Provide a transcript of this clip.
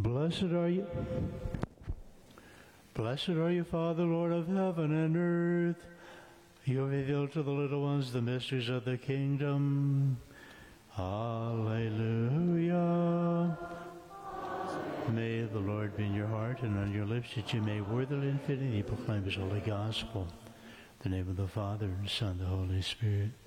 Blessed are you, Father, Lord of heaven and earth. You have revealed to the little ones the mysteries of the kingdom. Alleluia. May the Lord be in your heart and on your lips, that you may worthily and fittingly proclaim his holy gospel. In the name of the Father, and the Son, and the Holy Spirit.